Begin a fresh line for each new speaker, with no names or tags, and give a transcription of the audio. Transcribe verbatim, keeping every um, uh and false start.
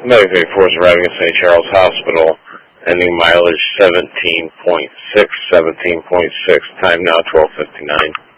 Medicaid force arriving at Saint Charles Hospital, ending mileage seventeen point six, seventeen point six, time now twelve fifty-nine.